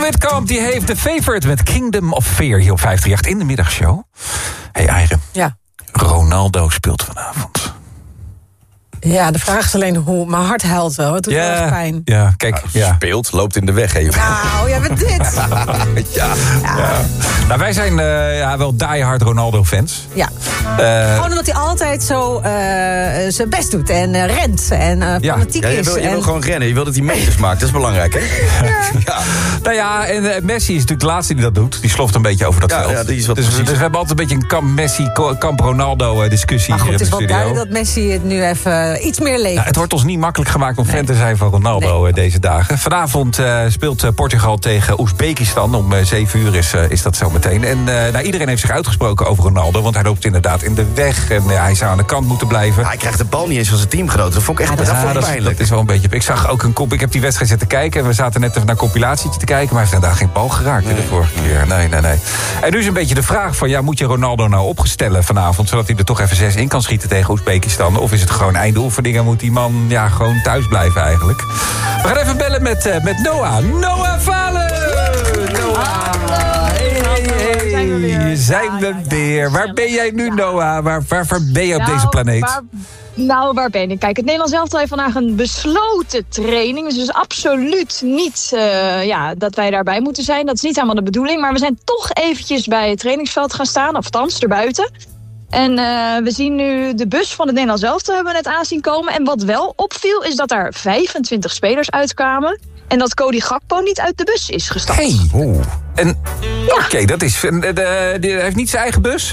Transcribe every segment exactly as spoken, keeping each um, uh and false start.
Witkamp die heeft de favorite met Kingdom of Fear hier op vijfhonderdachttien in de middagshow. Hé, hey, Eigen. Ja. Ronaldo speelt vanavond. Ja, de vraag is alleen hoe. Mijn hart huilt wel. Het doet ja, wel echt pijn. Ja, kijk. Nou, ja. Speelt, loopt in de weg, hè, joh. Nou, ja, wat dit? ja. Ja. Ja. Nou, wij zijn uh, ja, wel diehard Ronaldo-fans. Ja. Uh, Gewoon omdat hij altijd zo uh, zijn best doet en uh, rent en uh, Ja. fanatiek Ja, je is. wil, je en... wil gewoon rennen, je wil dat hij meters maakt. Dat is belangrijk, hè? Ja. Ja. Nou ja, en uh, Messi is natuurlijk de laatste die dat doet. Die sloft een beetje over dat Ja, veld. ja, die is wat dus, precies. dus we hebben altijd een beetje een kamp Messi, kamp Ronaldo uh, discussie Maar goed, hier het in is de wel studio. duidelijk dat Messi het nu even uh, iets meer leeft. Nou, het wordt ons niet makkelijk gemaakt om Nee. fan te zijn van Ronaldo Nee. uh, deze dagen. Vanavond uh, speelt uh, Portugal tegen Oezbekistan. Om uh, zeven uur is, uh, is dat zo meteen. En uh, nou, iedereen heeft zich uitgesproken over Ronaldo. Want hij loopt inderdaad in de weg. En uh, hij zou aan de kant moeten blijven. Hij krijgt de bal niet eens van zijn teamgenoten. Dat vond ik echt Ja, dat dat vond ik dat, is, pijnlijk. dat is wel een beetje... Ik zag ook een kop. Ik heb die wedstrijd zitten kijken. En we zaten net even naar een compilatie te kijken. Maar hij heeft inderdaad geen bal geraakt nee. de vorige keer. Nee, nee, nee. En nu is een beetje de vraag van... Ja, moet je Ronaldo nou opgestellen vanavond... zodat hij er toch even zes in kan schieten tegen Oezbekistan? Of is het gewoon einde oefeningen? Moet die man ja, gewoon thuis blijven eigenlijk? We gaan even bellen met, uh, met Noah. Noah Valen! Noah! Hey, hey, hey. Zijn we weer. Zijn Ja, we ja, ja. weer. Waar ben jij nu, Ja. Noah? Waar, waar, waar ben je op Nou, deze planeet? Waar, nou, waar ben ik? Kijk, het Nederlands elftal heeft vandaag een besloten training. Dus, dus absoluut niet uh, ja, dat wij daarbij moeten zijn. Dat is niet helemaal de bedoeling. Maar we zijn toch eventjes bij het trainingsveld gaan staan. Of althans, erbuiten. En uh, we zien nu de bus van het Nederlands elftal hebben we net aanzien komen. En wat wel opviel is dat daar vijfentwintig spelers uitkwamen. En dat Cody Gakpo niet uit de bus is gestapt. Hey. Oeh. En Ja. oké, okay, dat is. Uh, de, de, die heeft niet zijn eigen bus?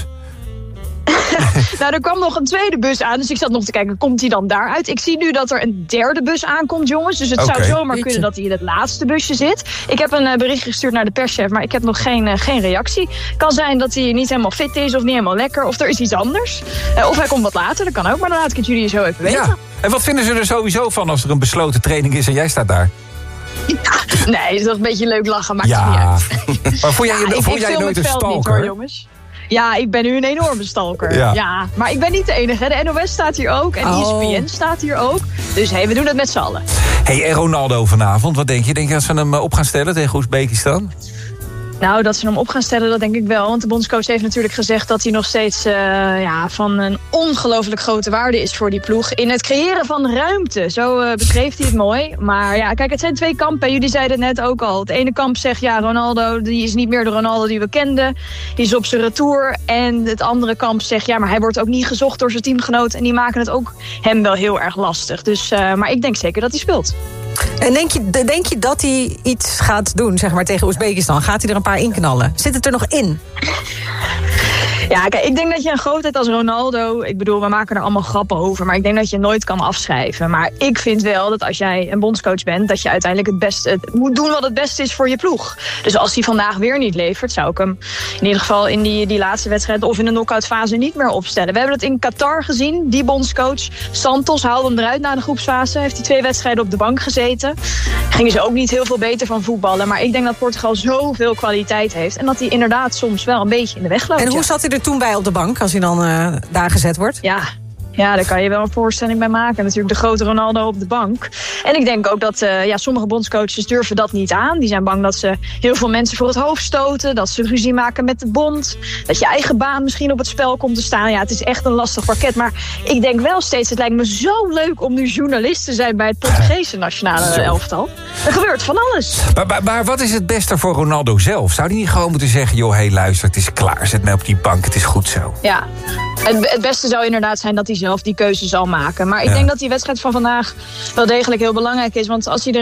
Nou, er kwam nog een tweede bus aan, dus ik zat nog te kijken, komt hij dan daaruit? Ik zie nu dat er een derde bus aankomt, jongens. Dus het Oké. zou zomaar Jeetje. kunnen dat hij in het laatste busje zit. Ik heb een uh, bericht gestuurd naar de perschef, maar ik heb nog geen, uh, geen reactie. Kan zijn dat hij niet helemaal fit is of niet helemaal lekker, of er is iets anders. Uh, of hij komt wat later, dat kan ook, maar dan laat ik het jullie zo even weten. Ja. En wat vinden ze er sowieso van als er een besloten training is en jij staat daar? Nee, is toch een beetje leuk lachen, maakt het niet Ja. uit. Maar voel jij, Ja, ik- voel ik jij film nooit het een veld niet, stalker? hoor, jongens. Ja, ik ben nu een enorme stalker. Ja. Ja. Maar ik ben niet de enige. hè. De N O S staat hier ook en Oh. E S P N staat hier ook. Dus hey, we doen het met z'n allen. Hey, en Ronaldo vanavond, wat denk je? Denk je dat ze hem uh, op gaan stellen tegen Oezbekistan? Nou, dat ze hem op gaan stellen, dat denk ik wel. Want de bondscoach heeft natuurlijk gezegd dat hij nog steeds uh, ja, van een ongelooflijk grote waarde is voor die ploeg. In het creëren van ruimte. Zo uh, beschreef hij het mooi. Maar ja, kijk, het zijn twee kampen. Jullie zeiden het net ook al. Het ene kamp zegt, ja, Ronaldo, die is niet meer de Ronaldo die we kenden. Die is op zijn retour. En het andere kamp zegt, ja, maar hij wordt ook niet gezocht door zijn teamgenoten. En die maken het ook hem wel heel erg lastig. Dus, uh, maar ik denk zeker dat hij speelt. En denk je, denk je dat hij iets gaat doen, zeg maar, tegen Oezbekistan? Gaat hij er een paar inknallen? Zit het er nog in? Ja, kijk, ik denk dat je een grootheid als Ronaldo... Ik bedoel, we maken er allemaal grappen over... maar ik denk dat je nooit kan afschrijven. Maar ik vind wel dat als jij een bondscoach bent... dat je uiteindelijk het beste het moet doen wat het beste is voor je ploeg. Dus als hij vandaag weer niet levert... zou ik hem in ieder geval in die, die laatste wedstrijd... of in de knock-out fase niet meer opstellen. We hebben het in Qatar gezien, die bondscoach. Santos haalde hem eruit na de groepsfase. Heeft hij twee wedstrijden op de bank gezeten. Gingen ze ook niet heel veel beter van voetballen. Maar ik denk dat Portugal zoveel kwaliteit heeft... en dat hij inderdaad soms wel een beetje in de weg loopt. En hoe ja. zat hij er toen bij op de bank, als hij dan uh, daar gezet wordt? Ja, ja, daar kan je wel een voorstelling bij maken. Natuurlijk de grote Ronaldo op de bank. En ik denk ook dat uh, ja, sommige bondscoaches durven dat niet aan. Die zijn bang dat ze heel veel mensen voor het hoofd stoten. Dat ze ruzie maken met de bond. Dat je eigen baan misschien op het spel komt te staan. Ja, het is echt een lastig parket. Maar ik denk wel steeds, het lijkt me zo leuk om nu journalist te zijn bij het Portugese nationale Zo. elftal. Er gebeurt van alles. Maar, maar, maar wat is het beste voor Ronaldo zelf? Zou hij niet gewoon moeten zeggen... joh, hé, hey, luister, het is klaar, zet mij op die bank, het is goed zo. Ja, het, het beste zou inderdaad zijn dat hij zelf die keuze zal maken. Maar ik Ja. denk dat die wedstrijd van vandaag wel degelijk heel belangrijk is. Want als hij er